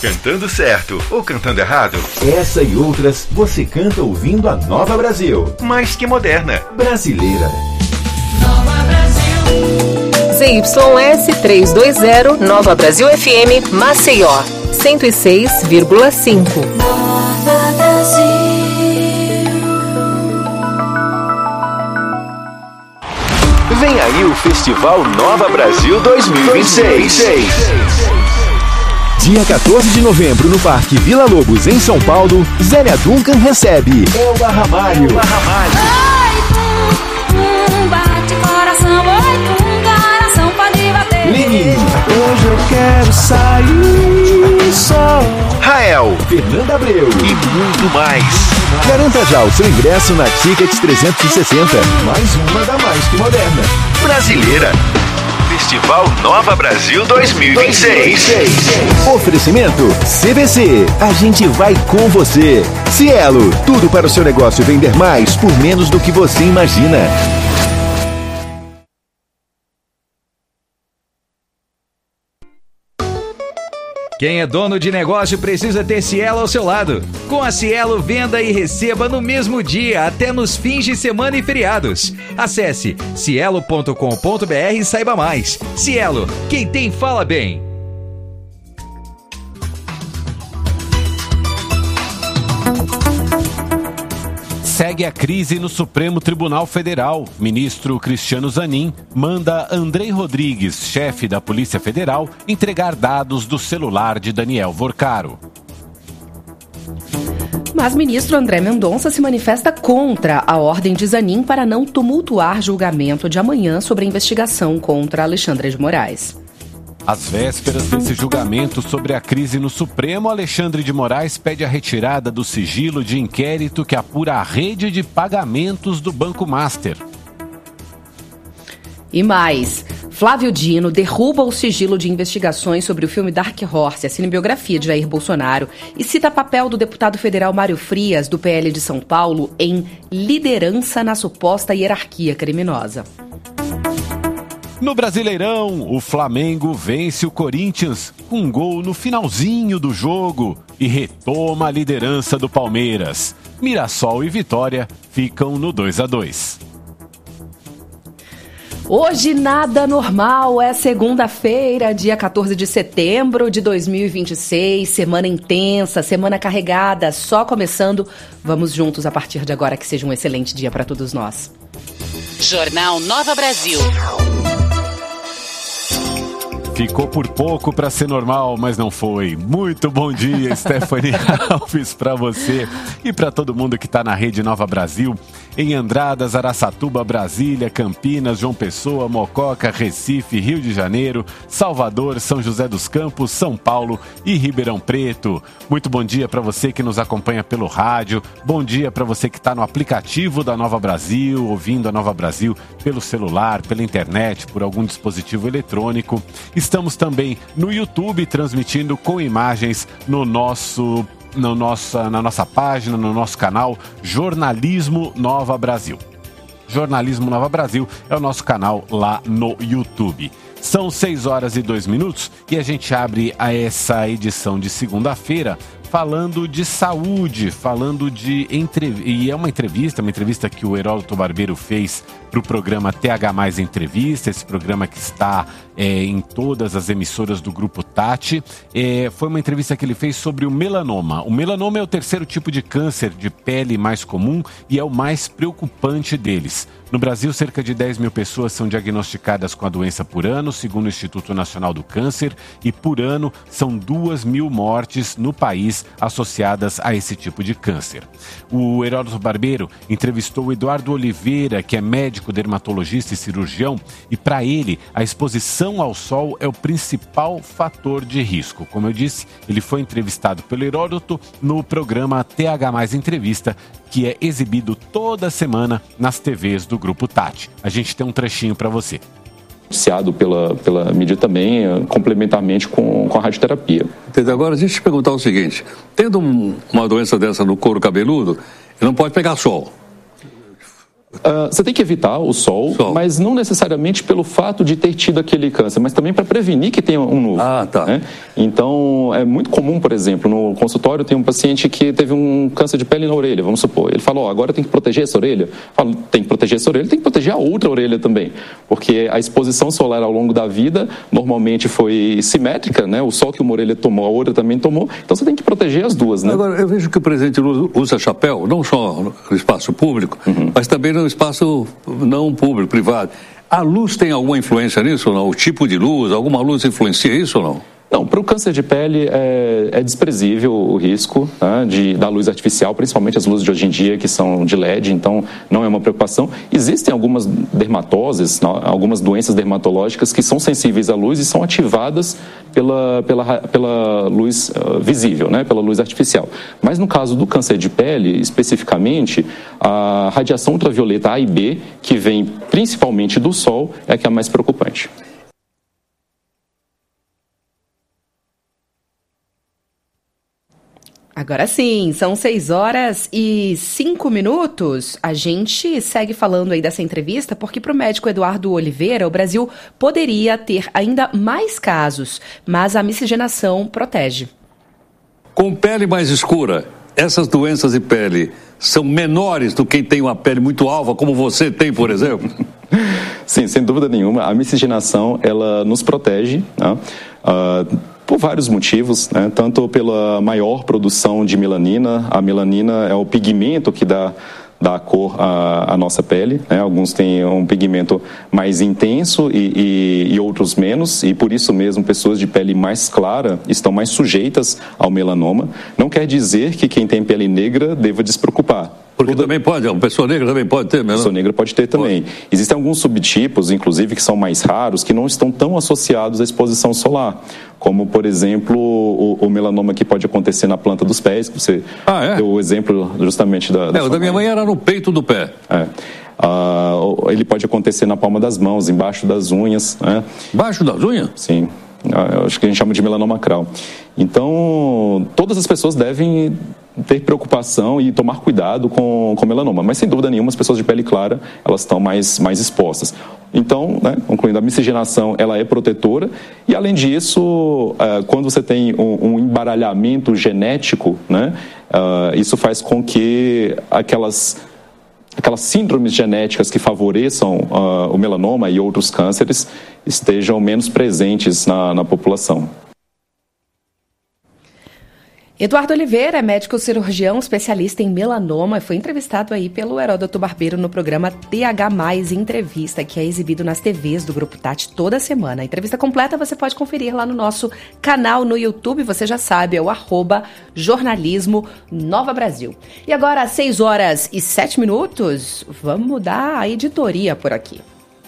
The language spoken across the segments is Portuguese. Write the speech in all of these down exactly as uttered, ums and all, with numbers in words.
Cantando certo ou cantando errado? Essa e outras você canta ouvindo a Nova Brasil. Mais que moderna. Brasileira. Nova Brasil. Z Y S trezentos e vinte, Nova Brasil F M, Maceió, cento e seis vírgula cinco. Nova Brasil. Vem aí o Festival Nova Brasil dois mil e vinte e seis. Dia quatorze de novembro, no Parque Vila Lobos, em São Paulo, Zélia Duncan recebe Elba Ramalho. Oi, pum, pum, bate coração, oi, pum, coração pode bater. Lenin, Hoje eu quero sair só. Rael Fernanda Abreu e muito mais. Garanta já o seu ingresso na Tickets trezentos e sessenta. Mais uma da Mais que Moderna. Brasileira. Festival Nova Brasil dois mil e vinte e seis. Oferecimento C V C. A gente vai com você. Cielo. Tudo para o seu negócio vender mais por menos do que você imagina. Quem é dono de negócio precisa ter Cielo ao seu lado. Com a Cielo, venda e receba no mesmo dia, até nos fins de semana e feriados. Acesse cielo ponto com ponto br e saiba mais. Cielo, quem tem fala bem. Segue a crise no Supremo Tribunal Federal. Ministro Cristiano Zanin manda Andrei Rodrigues, chefe da Polícia Federal, entregar dados do celular de Daniel Vorcaro. Mas ministro André Mendonça se manifesta contra a ordem de Zanin para não tumultuar julgamento de amanhã sobre a investigação contra Alexandre de Moraes. Às vésperas desse julgamento sobre a crise no Supremo, Alexandre de Moraes pede a retirada do sigilo de inquérito que apura a rede de pagamentos do Banco Master. E mais, Flávio Dino derruba o sigilo de investigações sobre o filme Dark Horse, a cinebiografia de Jair Bolsonaro, e cita papel do deputado federal Mário Frias, do P L de São Paulo, em liderança na suposta hierarquia criminosa. No Brasileirão, o Flamengo vence o Corinthians com um gol no finalzinho do jogo e retoma a liderança do Palmeiras. Mirassol e Vitória ficam no dois a dois. Hoje nada normal, é segunda-feira, dia quatorze de setembro de dois mil e vinte e seis, semana intensa, semana carregada, só começando. Vamos juntos a partir de agora, que seja um excelente dia para todos nós. Jornal Nova Brasil. Ficou por pouco para ser normal, mas não foi. Muito bom dia, Stephanie Alves, para você e para todo mundo que está na Rede Nova Brasil, em Andradas, Araçatuba, Brasília, Campinas, João Pessoa, Mococa, Recife, Rio de Janeiro, Salvador, São José dos Campos, São Paulo e Ribeirão Preto. Muito bom dia para você que nos acompanha pelo rádio, bom dia para você que está no aplicativo da Nova Brasil, ouvindo a Nova Brasil pelo celular, pela internet, por algum dispositivo eletrônico. Estamos também no YouTube, transmitindo com imagens no nosso, no nossa, na nossa página, no nosso canal Jornalismo Nova Brasil. Jornalismo Nova Brasil é o nosso canal lá no YouTube. São seis horas e dois minutos e a gente abre a essa edição de segunda-feira falando de saúde, falando de entrevista, e é uma entrevista, uma entrevista que o Heródoto Barbeiro fez para o programa T H Mais Entrevista, esse programa que está é, em todas as emissoras do Grupo Tati. É, foi uma entrevista que ele fez sobre o melanoma. O melanoma é o terceiro tipo de câncer de pele mais comum e é o mais preocupante deles. No Brasil, cerca de dez mil pessoas são diagnosticadas com a doença por ano, segundo o Instituto Nacional do Câncer, e por ano são duas mil mortes no país associadas a esse tipo de câncer. O Heródoto Barbeiro entrevistou o Eduardo Oliveira, que é médico, dermatologista e cirurgião, e para ele, a exposição ao sol é o principal fator de risco. Como eu disse, ele foi entrevistado pelo Heródoto no programa T H Mais Entrevista, que é exibido toda semana nas T Vs do Grupo Tati. A gente tem um trechinho para você. Noticiado pela, pela mídia também, complementarmente com, com a radioterapia. Entendeu? Agora, a gente te perguntar o seguinte, tendo um, uma doença dessa no couro cabeludo, ele não pode pegar sol. Uh, você tem que evitar o sol, sol, mas não necessariamente pelo fato de ter tido aquele câncer, mas também para prevenir que tenha um novo. Ah, tá. Né? Então, é muito comum, por exemplo, no consultório tem um paciente que teve um câncer de pele na orelha, vamos supor. Ele falou, oh, agora tem que proteger essa orelha. Eu falo, tem que proteger essa orelha, tem que proteger a outra orelha também, porque a exposição solar ao longo da vida normalmente foi simétrica, né? O sol que uma orelha tomou, a outra também tomou, então você tem que proteger as duas, né? Agora, eu vejo que o presidente Lula usa chapéu, não só no espaço público, uhum. mas também no espaço não público, privado. A luz tem alguma influência nisso ou não? O tipo de luz, alguma luz influencia isso ou não? Não, para o câncer de pele é, é desprezível o risco, né, de, da luz artificial, principalmente as luzes de hoje em dia que são de L E D, então não é uma preocupação. Existem algumas dermatoses, algumas doenças dermatológicas que são sensíveis à luz e são ativadas pela, pela, pela luz uh, visível, né, pela luz artificial. Mas no caso do câncer de pele, especificamente, a radiação ultravioleta A e B, que vem principalmente do sol, é a que é a mais preocupante. Agora sim, são seis horas e cinco minutos. A gente segue falando aí dessa entrevista porque para o médico Eduardo Oliveira, o Brasil poderia ter ainda mais casos, mas a miscigenação protege. Com pele mais escura, essas doenças de pele são menores do que quem tem uma pele muito alva, como você tem, por exemplo? Sim, sem dúvida nenhuma. A miscigenação, ela nos protege, né? Uh, por vários motivos, né? Tanto pela maior produção de melanina. A melanina é o pigmento que dá, dá a cor à, à nossa pele, né? Alguns têm um pigmento mais intenso e, e, e outros menos, e por isso mesmo pessoas de pele mais clara estão mais sujeitas ao melanoma. Não quer dizer que quem tem pele negra deva despreocupar. Porque Tudo... também pode, uma pessoa negra também pode ter, mesmo. Pessoa negra pode ter também. Pode. Existem alguns subtipos, inclusive, que são mais raros, que não estão tão associados à exposição solar. Como, por exemplo, o, o melanoma que pode acontecer na planta dos pés, que você ah, é? deu o exemplo justamente da... da é, o da minha mãe era no peito do pé. É. Uh, ele pode acontecer na palma das mãos, embaixo das unhas. Né? Embaixo das unhas? Sim. Uh, acho que a gente chama de melanoma acral. Então, todas as pessoas devem ter preocupação e tomar cuidado com, com melanoma. Mas, sem dúvida nenhuma, as pessoas de pele clara, elas estão mais, mais expostas. Então, né, concluindo, a miscigenação, ela é protetora. E, além disso, uh, quando você tem um, um embaralhamento genético, né, uh, isso faz com que aquelas... aquelas síndromes genéticas que favoreçam uh, o melanoma e outros cânceres estejam menos presentes na, na população. Eduardo Oliveira é médico cirurgião especialista em melanoma e foi entrevistado aí pelo Heródoto Barbeiro no programa T H mais Entrevista, que é exibido nas T Vs do Grupo Tati toda semana. A entrevista completa você pode conferir lá no nosso canal no YouTube, você já sabe, é o arroba jornalismo Nova Brasil. E agora, às seis horas e sete minutos, vamos mudar a editoria por aqui.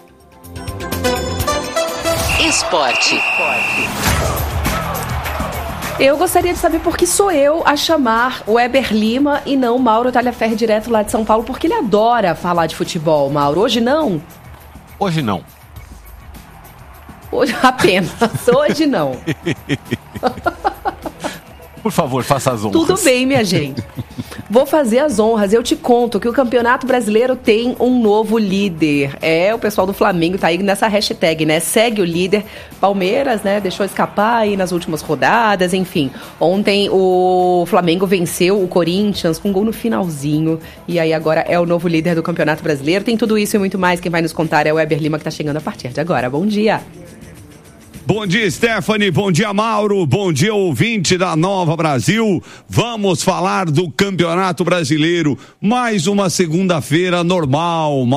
Esporte. Eu gostaria de saber por que sou eu a chamar o Weber Lima e não Mauro Talhaferri, direto lá de São Paulo, porque ele adora falar de futebol, Mauro. Hoje não? Hoje não. Hoje apenas. Hoje não. Por favor, faça as honras. Tudo bem, minha gente. Vou fazer as honras. Eu te conto que o Campeonato Brasileiro tem um novo líder. É, o pessoal do Flamengo tá aí nessa hashtag, né? Segue o líder. Palmeiras, né? Deixou escapar aí nas últimas rodadas, enfim. Ontem o Flamengo venceu o Corinthians com um gol no finalzinho. E aí agora é o novo líder do Campeonato Brasileiro. Tem tudo isso e muito mais. Quem vai nos contar é o Weber Lima, que tá chegando a partir de agora. Bom dia. Bom dia, Stephanie. Bom dia, Mauro. Bom dia, ouvinte da Nova Brasil. Vamos falar do Campeonato Brasileiro. Mais uma segunda-feira normal.